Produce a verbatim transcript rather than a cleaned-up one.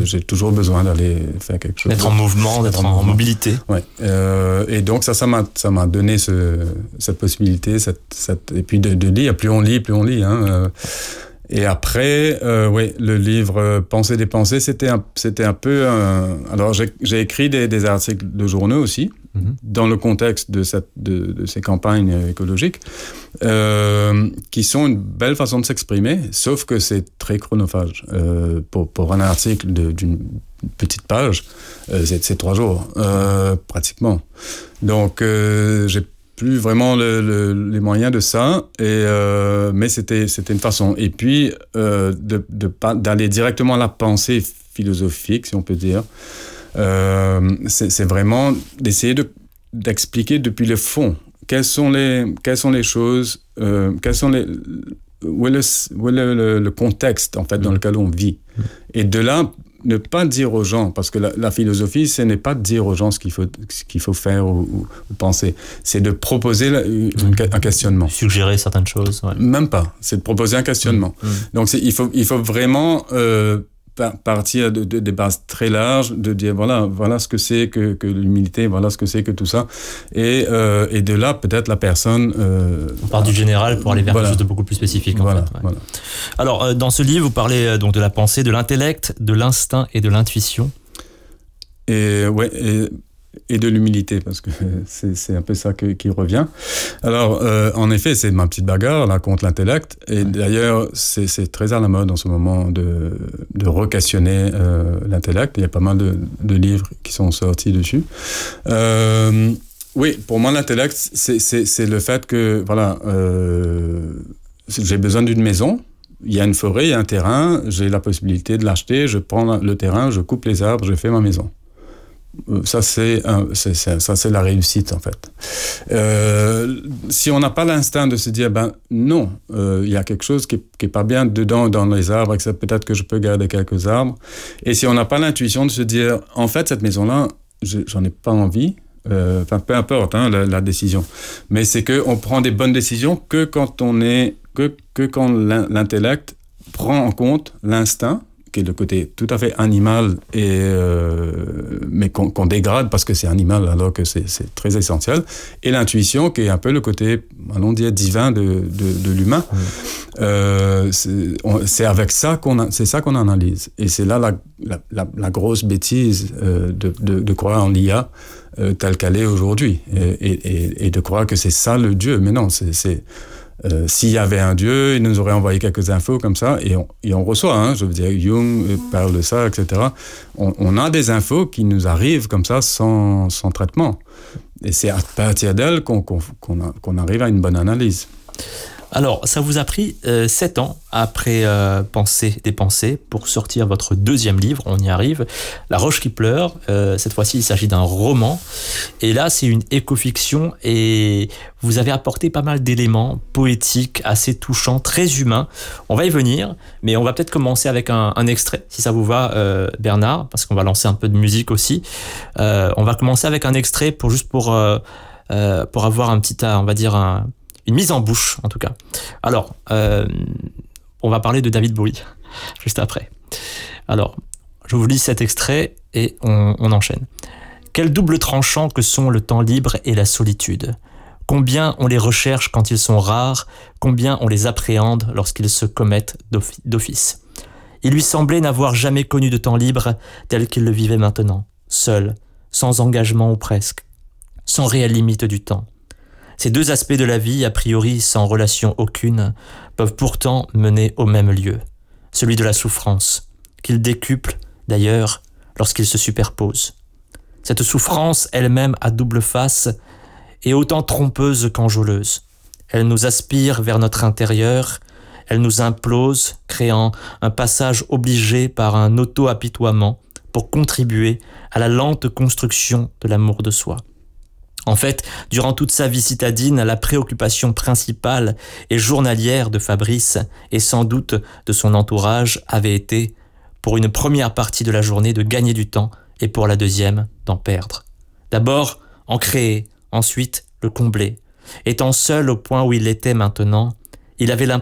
j'ai toujours besoin d'aller faire quelque chose. D'être en mouvement, d'être en, en mobilité. Ouais. Euh, et donc ça, ça m'a, ça m'a donné ce, cette possibilité, cette, cette, et puis de, de lire. Plus on lit, plus on lit. Hein. Euh, et après, euh, oui, le livre Penser des pensées, c'était un, c'était un peu. Un... Alors j'ai, j'ai écrit des, des articles de journaux aussi, mm-hmm. dans le contexte de, cette, de, de ces campagnes écologiques, euh, qui sont une belle façon de s'exprimer, sauf que c'est très chronophage. Euh, pour, pour un article de, d'une petite page, euh, c'est, c'est trois jours, euh, pratiquement. Donc euh, j'ai plus vraiment le, le, les moyens de ça, et, euh, mais c'était, c'était une façon. Et puis, euh, de, de, d'aller directement à la pensée philosophique, si on peut dire, euh, c'est, c'est vraiment d'essayer de, d'expliquer depuis le fond quelles sont les, quelles sont les choses, euh, quelles sont les, où est le, où est le, le, le contexte en fait, dans lequel on vit. Et de là, ne pas dire aux gens, parce que la, la philosophie, ce n'est pas de dire aux gens ce qu'il faut, ce qu'il faut faire ou, ou, ou penser, c'est de proposer la, une, un questionnement. Suggérer certaines choses. Ouais. Même pas, c'est de proposer un questionnement. Mmh. Donc c'est, il, faut, il faut vraiment euh, par, partir de, de, des bases très larges, de dire voilà, voilà ce que c'est que, que l'humilité, voilà ce que c'est que tout ça. Et, euh, et de là, peut-être la personne... Euh, On part du général pour aller vers voilà. quelque chose de beaucoup plus spécifique. En voilà, fait, ouais. voilà. Alors, euh, dans ce livre, vous parlez euh, donc de la pensée, de l'intellect, de l'instinct et de l'intuition. Et, ouais, et, et de l'humilité, parce que c'est, c'est un peu ça que, qui revient. Alors, euh, en effet, c'est ma petite bagarre là, contre l'intellect. Et ouais. d'ailleurs, c'est, c'est très à la mode en ce moment de, de re-questionner euh, l'intellect. Il y a pas mal de, de livres qui sont sortis dessus. Euh, oui, pour moi, l'intellect, c'est, c'est, c'est le fait que, voilà, euh, j'ai besoin d'une maison. Il y a une forêt, il y a un terrain, j'ai la possibilité de l'acheter, je prends le terrain, je coupe les arbres, je fais ma maison. Ça, c'est, un, c'est, c'est, ça, c'est la réussite, en fait. Euh, si on n'a pas l'instinct de se dire, ben non, euh, il y a quelque chose qui n'est pas bien dedans, dans les arbres, et que peut-être que je peux garder quelques arbres. Et si on n'a pas l'intuition de se dire, en fait, cette maison-là, je, j'en ai pas envie, euh, enfin, peu importe hein, la, la décision. Mais c'est qu'on prend des bonnes décisions que quand on est, que, que quand l'intellect prend en compte l'instinct, qui est le côté tout à fait animal, et, euh, mais qu'on, qu'on dégrade parce que c'est animal alors que c'est, c'est très essentiel, et l'intuition qui est un peu le côté, allons dire, divin de, de, de l'humain. Mmh. Euh, c'est, on, c'est avec ça qu'on a, c'est ça qu'on analyse. Et c'est là la, la, la, la grosse bêtise euh, de, de, de croire en l'I A euh, telle qu'elle est aujourd'hui, et, et, et de croire que c'est ça le Dieu. Mais non, c'est... c'est Euh, s'il y avait un Dieu, il nous aurait envoyé quelques infos comme ça, et on, et on reçoit, hein, je veux dire, Jung parle de ça, et cetera. On, on a des infos qui nous arrivent comme ça, sans, sans traitement. Et c'est à partir d'elles qu'on, qu'on, qu'on, a, qu'on arrive à une bonne analyse. Alors, ça vous a pris euh, sept ans après euh, Penser des pensées pour sortir votre deuxième livre, on y arrive, La Roche qui pleure. Euh, cette fois-ci, il s'agit d'un roman. Et là, c'est une éco-fiction et vous avez apporté pas mal d'éléments poétiques, assez touchants, très humains. On va y venir, mais on va peut-être commencer avec un, un extrait, si ça vous va, euh, Bernard, parce qu'on va lancer un peu de musique aussi. Euh, on va commencer avec un extrait pour juste pour, euh, euh, pour avoir un petit, on va dire, un... une mise en bouche, en tout cas. Alors, euh, on va parler de David Bowie, juste après. Alors, je vous lis cet extrait et on, on enchaîne. Quel double tranchant que sont le temps libre et la solitude. Combien on les recherche quand ils sont rares, combien on les appréhende lorsqu'ils se commettent d'office. Il lui semblait n'avoir jamais connu de temps libre tel qu'il le vivait maintenant, seul, sans engagement ou presque, sans réelle limite du temps. Ces deux aspects de la vie, a priori sans relation aucune, peuvent pourtant mener au même lieu, celui de la souffrance, qu'il décuple, d'ailleurs, lorsqu'il se superpose. Cette souffrance elle-même à double face est autant trompeuse qu'enjôleuse. Elle nous aspire vers notre intérieur, elle nous implose, créant un passage obligé par un auto-apitoiement pour contribuer à la lente construction de l'amour de soi. En fait, durant toute sa vie citadine, la préoccupation principale et journalière de Fabrice, et sans doute de son entourage, avait été, pour une première partie de la journée, de gagner du temps, et pour la deuxième, d'en perdre. D'abord, en créer, ensuite, le combler. Étant seul au point où il était maintenant, il avait